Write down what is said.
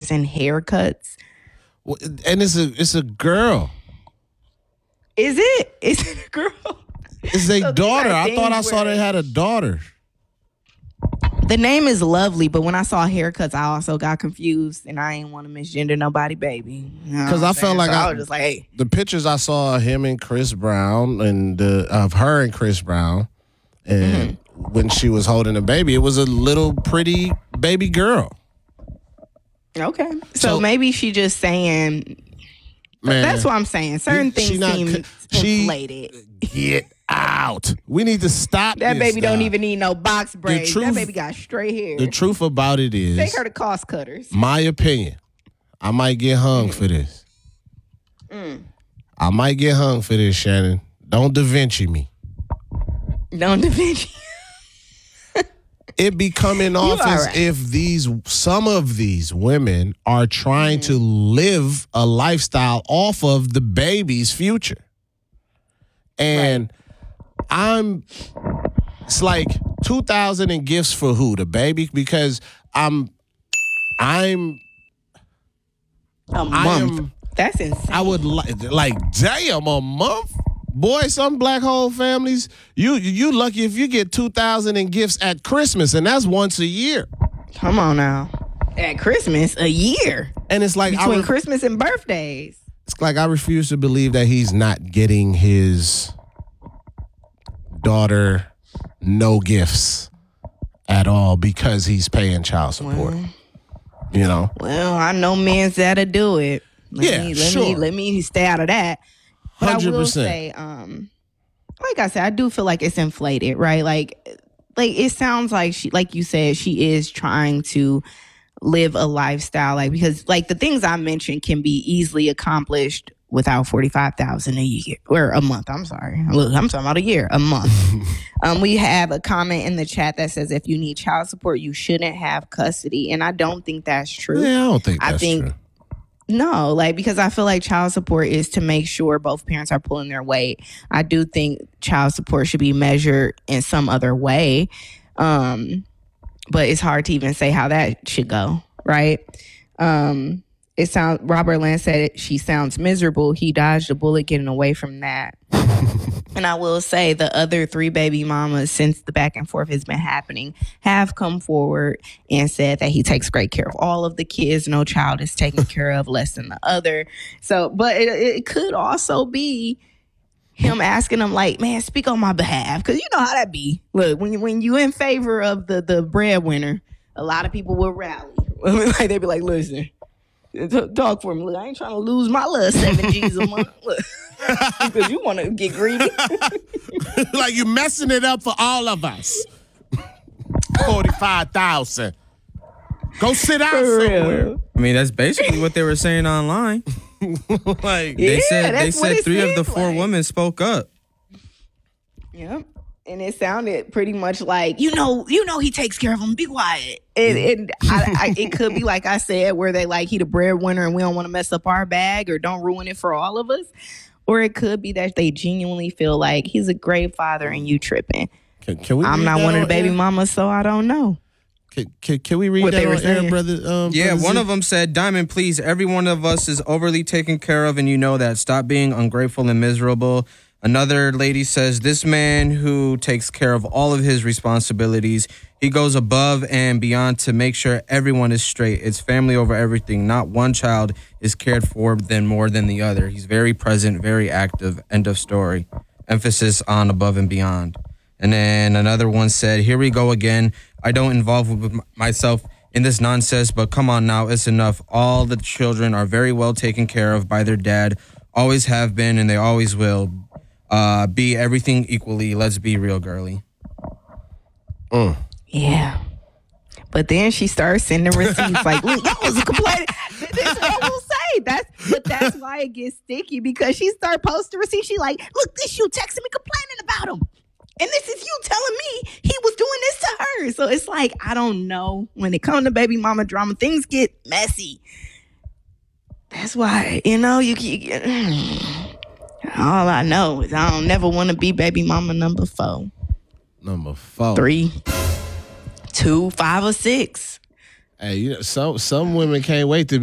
gifts and haircuts. Well, and it's a girl. Is it? Is it a girl? It's a So these daughter. are I thought I things saw where- they had a daughter. The name is Lovely, but when I saw haircuts, I also got confused, and I ain't want to misgender nobody, baby. Because I felt like I was just like, hey. the pictures I saw of him and Chris Brown and of her and Chris Brown, and when she was holding a baby, it was a little pretty baby girl. Okay. So maybe she just saying, Man, that's what I'm saying. Certain she things not- seem she- inflated. Get out. We need to stop That this baby don't stuff. even need no box braids. truth- That baby got straight hair. The truth about it Take is, her to cost cutters. my opinion, I might get hung for this. I might get hung for this, Shannon. Don't Da Vinci me. Don't Da Vinci. It be coming off are as right. if some of these women are trying to live a lifestyle off of the baby's future. And it's like 2,000 in gifts for who? The baby? Because A month. That's insane. I would like damn, a month? Boy, some black hole families, you lucky if you get 2,000 in gifts at Christmas, and that's once a year. Come on now. At Christmas, a year. And it's like Between Christmas and birthdays. it's like I refuse to believe that he's not getting his daughter no gifts at all because he's paying child support. You know? Well, I know men that'll do it. Sure. Let me stay out of that. But I will 100%. say, like I said, I do feel like it's inflated, right? Like it sounds like she, like you said, she is trying to live a lifestyle, like, because like the things I mentioned can be easily accomplished without $45,000 a year or a month. I'm sorry. Look, I'm talking about a year, a month. We have a comment in the chat that says if you need child support, you shouldn't have custody, and I don't think that's true. Yeah, I don't think that's think true. No, like, because I feel like child support is to make sure both parents are pulling their weight. I do think child support should be measured in some other way. But it's hard to even say how that should go, right? Robert Land said she sounds miserable. He dodged a bullet getting away from that. And I will say the other 3 baby mamas, since the back and forth has been happening, have come forward and said that he takes great care of all of the kids. No child is taken care of less than the other. So, but it could also be him asking them, like, man, speak on my behalf. Because you know how that be. Look, when you in favor of the breadwinner, a lot of people will rally. Like, they be like, listen, talk for me. Look, I ain't trying to lose my little 7 G's a month. Look. Because you want to get greedy. Like you messing it up for all of us. 45,000. Go sit down somewhere. I mean, that's basically what they were saying online. Like They that's what said it 3 of the seems 4 like. women spoke up. Yep. And it sounded pretty much like, you know, he takes care of them. Be quiet. And it could be like I said, where they like he the breadwinner and we don't want to mess up our bag or don't ruin it for all of us. Or it could be that they genuinely feel like he's a great father and you tripping. Can we? I'm read not that one of the on baby air? mamas, so I don't know. Can we read What that they were on air, saying? brother? Yeah, Brother one Z? of them said, Diamond, please, every one of us is overly taken care of, and you know that. Stop being ungrateful and miserable. Another lady says, this man who takes care of all of his responsibilities, he goes above and beyond to make sure everyone is straight. It's family over everything. Not one child is cared for more than the other. He's very present, very active. End of story. Emphasis on above and beyond. And then another one said, here we go again. I don't involve myself in this nonsense, but come on now, it's enough. All the children are very well taken care of by their dad. Always have been, and they always will. Be everything equally. Let's be real, girly. Yeah. But then she started sending receipts like, look, y'all was complaining. This is what I will say. That's why it gets sticky, because she started posting receipts. She like, look, this you texting me complaining about him. And this is you telling me he was doing this to her. So it's like, I don't know. When it comes to baby mama drama, things get messy. That's why, you know, all I know is I don't never want to be baby mama number 4. Number 4. 3, 2, 5, or 6. Hey, you know, some women can't wait to